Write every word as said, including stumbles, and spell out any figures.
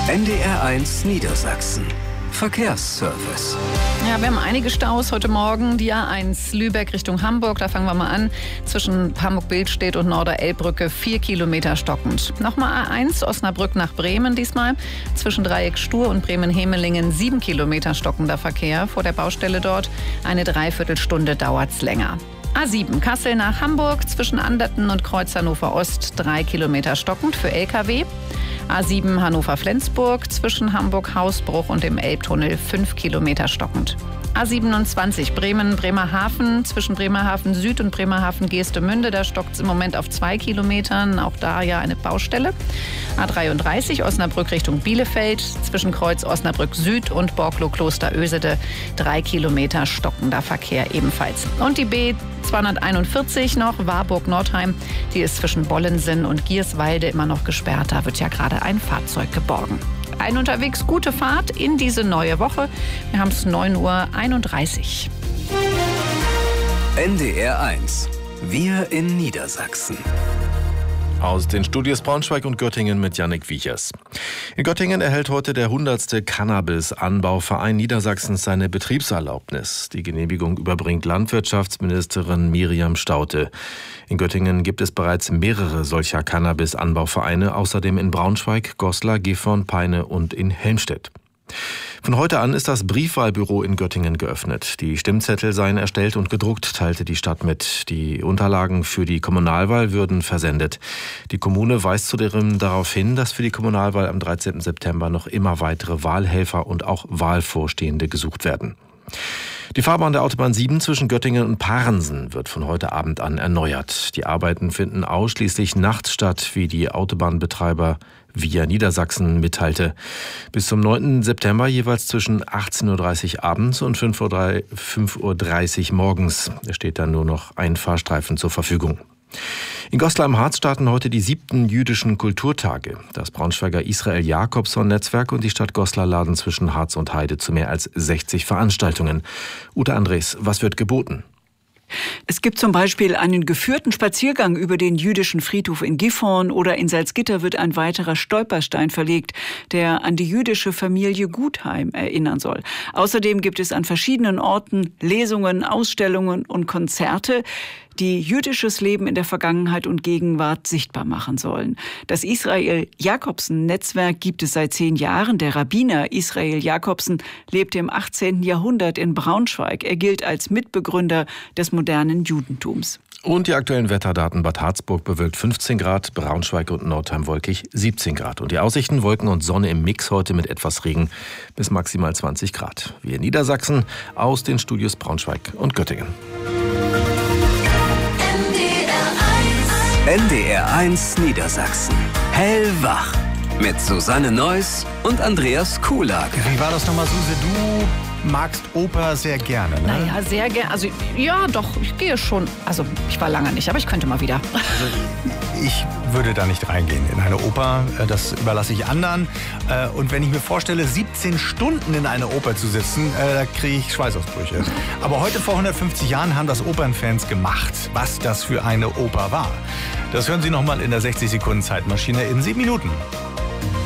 N D R eins Niedersachsen. Verkehrsservice. Ja, wir haben einige Staus heute Morgen. Die A eins Lübeck Richtung Hamburg, da fangen wir mal an. Zwischen Hamburg-Billstedt und Norder-Elbbrücke vier Kilometer stockend. Nochmal A eins Osnabrück nach Bremen diesmal. Zwischen Dreieck Stur und Bremen-Hemelingen sieben Kilometer stockender Verkehr. Vor der Baustelle dort eine Dreiviertelstunde dauert's länger. A sieben Kassel nach Hamburg zwischen Anderten und Kreuz Hannover Ost drei Kilometer stockend für L K W. A sieben Hannover-Flensburg zwischen Hamburg-Hausbruch und dem Elbtunnel fünf Kilometer stockend. A siebenundzwanzig Bremen-Bremerhaven zwischen Bremerhaven Süd und Bremerhaven Geestemünde. Da stockt es im Moment auf zwei Kilometern. Auch da ja eine Baustelle. A dreiunddreißig Osnabrück Richtung Bielefeld zwischen Kreuz Osnabrück Süd und Borklow-Kloster Ösede. Drei Kilometer stockender Verkehr ebenfalls. Und die B zweihunderteinundvierzig noch, Warburg-Nordheim. Die ist zwischen Bollensen und Gierswalde immer noch gesperrt. Da wird ja gerade ein Fahrzeug geborgen. Ein unterwegs gute Fahrt in diese neue Woche. Wir haben es neun Uhr einunddreißig. N D R eins. Wir in Niedersachsen. Aus den Studios Braunschweig und Göttingen mit Jannik Wiechers. In Göttingen erhält heute der hundertste Cannabis-Anbauverein Niedersachsens seine Betriebserlaubnis. Die Genehmigung überbringt Landwirtschaftsministerin Miriam Staudte. In Göttingen gibt es bereits mehrere solcher Cannabis-Anbauvereine, außerdem in Braunschweig, Goslar, Gifhorn, Peine und in Helmstedt. Von heute an ist das Briefwahlbüro in Göttingen geöffnet. Die Stimmzettel seien erstellt und gedruckt, teilte die Stadt mit. Die Unterlagen für die Kommunalwahl würden versendet. Die Kommune weist zudem darauf hin, dass für die Kommunalwahl am dreizehnten September noch immer weitere Wahlhelfer und auch Wahlvorstehende gesucht werden. Die Fahrbahn der Autobahn sieben zwischen Göttingen und Parensen wird von heute Abend an erneuert. Die Arbeiten finden ausschließlich nachts statt, wie die Autobahnbetreiber Via Niedersachsen mitteilte. Bis zum neunten September jeweils zwischen achtzehn Uhr dreißig abends und fünf Uhr dreißig morgens. Es steht dann nur noch ein Fahrstreifen zur Verfügung. In Goslar im Harz starten heute die siebten jüdischen Kulturtage. Das Braunschweiger Israel Jakobson Netzwerk und die Stadt Goslar laden zwischen Harz und Heide zu mehr als sechzig Veranstaltungen. Ute Andres, was wird geboten? Es gibt zum Beispiel einen geführten Spaziergang über den jüdischen Friedhof in Gifhorn oder in Salzgitter wird ein weiterer Stolperstein verlegt, der an die jüdische Familie Gutheim erinnern soll. Außerdem gibt es an verschiedenen Orten Lesungen, Ausstellungen und Konzerte, die jüdisches Leben in der Vergangenheit und Gegenwart sichtbar machen sollen. Das Israel Jakobson Netzwerk gibt es seit zehn Jahren. Der Rabbiner Israel Jakobson lebte im achtzehnten Jahrhundert in Braunschweig. Er gilt als Mitbegründer des modernen Judentums. Und die aktuellen Wetterdaten: Bad Harzburg bewölkt fünfzehn Grad, Braunschweig und Nordheim wolkig siebzehn Grad. Und die Aussichten: Wolken und Sonne im Mix heute mit etwas Regen bis maximal zwanzig Grad. Wir in Niedersachsen aus den Studios Braunschweig und Göttingen. N D R eins Niedersachsen. Hellwach. Mit Susanne Neuss und Andreas Kuhlage. Wie war das nochmal, Suse? Du magst Oper sehr gerne, ne? Naja, sehr gerne. Also ja, doch, ich gehe schon. Also ich war lange nicht, aber ich könnte mal wieder. Also ich würde da nicht reingehen in eine Oper. Das überlasse ich anderen. Und wenn ich mir vorstelle, siebzehn Stunden in einer Oper zu sitzen, da kriege ich Schweißausbrüche. Aber heute vor hundertfünfzig Jahren haben das Opernfans gemacht, was das für eine Oper war. Das hören Sie nochmal in der sechzig Sekunden Zeitmaschine in sieben Minuten.